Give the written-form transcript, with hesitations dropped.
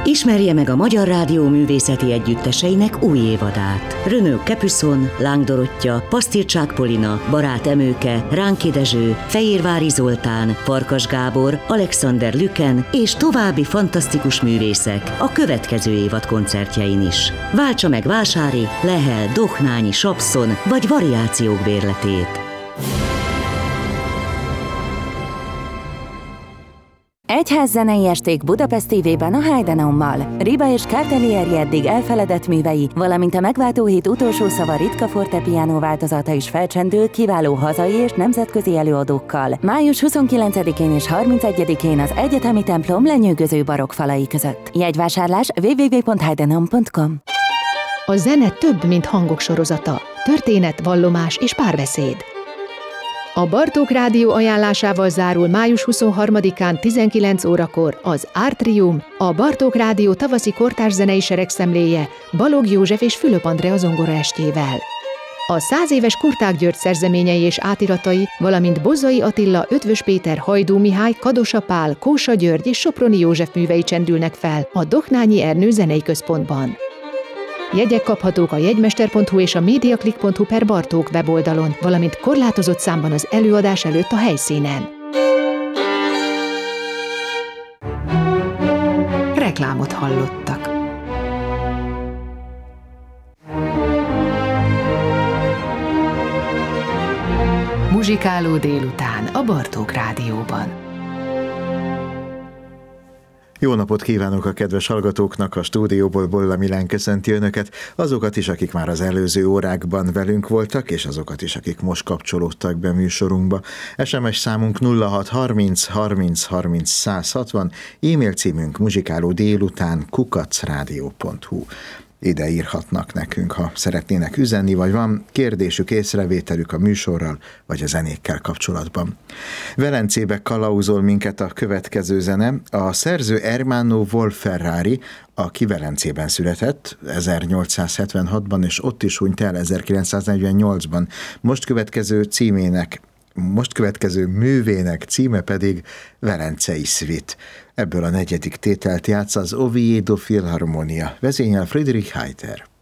Ismerje meg a Magyar Rádió művészeti együtteseinek új évadát. Renaud Capuçon, Láng Dorottya, Pasztircsák Polina, Barát Emőke, Ránki Dezső, Fejérvári Zoltán, Farkas Gábor, Alexander Lüken és további fantasztikus művészek a következő évad koncertjein is. Váltsa meg Vásári, Lehel, Dohnányi, Sapszon vagy variációk bérletét. Egyház zenei esték Budapest TV-ben a Heidenommal. Riba és Cartelieri eddig elfeledett művei, valamint a megváltó hét utolsó szava ritka fortepiano változata is felcsendül kiváló hazai és nemzetközi előadókkal. Május 29-én és 31-én az Egyetemi Templom lenyűgöző barokk falai között. Jegyvásárlás www.heidenom.com. A zene több, mint hangok sorozata. Történet, vallomás és párbeszéd. A Bartók Rádió ajánlásával zárul május 23-án 19 órakor az Artrium, a Bartók Rádió tavaszi kortárs zenei seregszemléje Balogh József és Fülöp Andrea zongoraestjével. A 100 éves Kurták György szerzeményei és átiratai, valamint Bozzai Attila, Ötvös Péter, Hajdú Mihály, Kadosa Pál, Kósa György és Soproni József művei csendülnek fel a Dohnányi Ernő Zenei Központban. Jegyek kaphatók a jegymester.hu és a mediaclick.hu/Bartók weboldalon, valamint korlátozott számban az előadás előtt a helyszínen. Reklámot hallottak. Muzsikáló délután a Bartók Rádióban. Jó napot kívánok a kedves hallgatóknak, a stúdióból Bolla Milán köszönti önöket, azokat is, akik már az előző órákban velünk voltak, és azokat is, akik most kapcsolódtak be műsorunkba. SMS számunk 0630 30 30 160, e-mail címünk muzsikálódélután@radio.hu. Ide írhatnak nekünk, ha szeretnének üzenni, vagy van kérdésük, észrevételük a műsorral, vagy a zenékkel kapcsolatban. Velencébe kalauzol minket a következő zene. A szerző Ermanno Wolf-Ferrari, aki Velencében született 1876-ban, és ott is hunyt el 1948-ban. Most következő művének címe pedig Velencei Szvit. Ebből a negyedik tételt játsz az Oviedo Filharmonia, vezényel Friedrich Hayter.